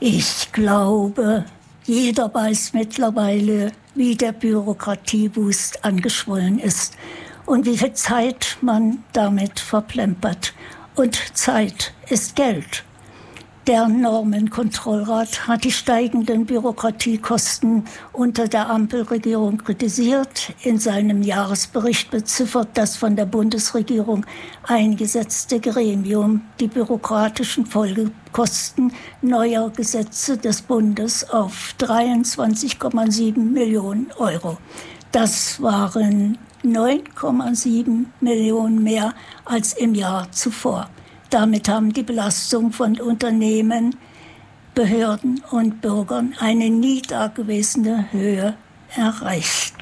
Ich glaube, jeder weiß mittlerweile, wie der Bürokratiewust angeschwollen ist und wie viel Zeit man damit verplempert. Und Zeit ist Geld. Der Normenkontrollrat hat die steigenden Bürokratiekosten unter der Ampelregierung kritisiert. In seinem Jahresbericht beziffert das von der Bundesregierung eingesetzte Gremium die bürokratischen Folgekosten neuer Gesetze des Bundes auf 23,7 Millionen Euro. Das waren 9,7 Millionen mehr als im Jahr zuvor. Damit haben die Belastungen von Unternehmen, Behörden und Bürgern eine nie dagewesene Höhe erreicht.